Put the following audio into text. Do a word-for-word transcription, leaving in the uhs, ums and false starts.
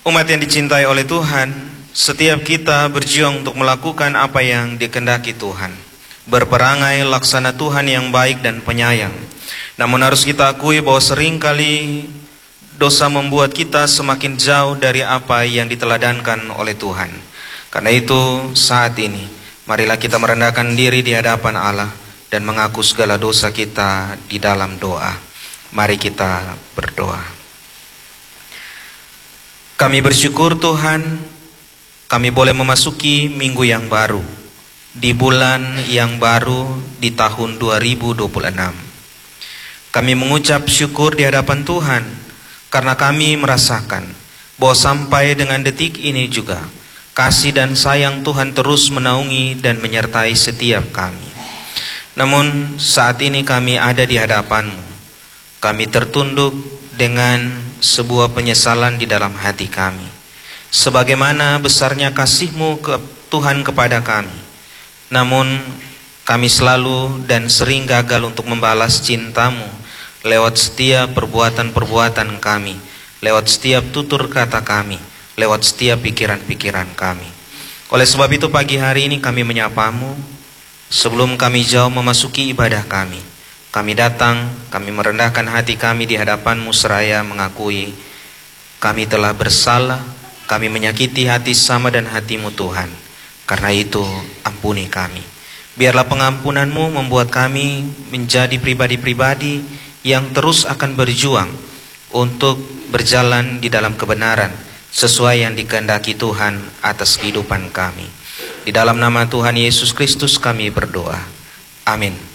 Umat yang dicintai oleh Tuhan, setiap kita berjuang untuk melakukan apa yang dikehendaki Tuhan, berperangai laksana Tuhan yang baik dan penyayang. Namun harus kita akui bahwa seringkali dosa membuat kita semakin jauh dari apa yang diteladankan oleh Tuhan. Karena itu saat ini marilah kita merendahkan diri di hadapan Allah dan mengaku segala dosa kita di dalam doa. Mari kita berdoa. Kami bersyukur Tuhan, kami boleh memasuki minggu yang baru, di bulan yang baru di tahun dua ribu dua puluh enam. Kami mengucap syukur di hadapan Tuhan, karena kami merasakan bahwa sampai dengan detik ini juga, kasih dan sayang Tuhan terus menaungi dan menyertai setiap kami. Namun saat ini kami ada di hadapan-Mu, kami tertunduk dengan sebuah penyesalan di dalam hati kami. Sebagaimana besarnya kasih-Mu ke Tuhan kepada kami, namun kami selalu dan sering gagal untuk membalas cinta-Mu lewat setiap perbuatan-perbuatan kami, lewat setiap tutur kata kami, lewat setiap pikiran-pikiran kami. Oleh sebab itu pagi hari ini kami menyapa-Mu. Sebelum kami jauh memasuki ibadah kami, kami datang, kami merendahkan hati kami di hadapan-Mu seraya mengakui kami telah bersalah, kami menyakiti hati sama dan hati-Mu Tuhan. Karena itu ampuni kami. Biarlah pengampunan-Mu membuat kami menjadi pribadi-pribadi yang terus akan berjuang untuk berjalan di dalam kebenaran sesuai yang dikehendaki Tuhan atas kehidupan kami. Di dalam nama Tuhan Yesus Kristus kami berdoa. Amin.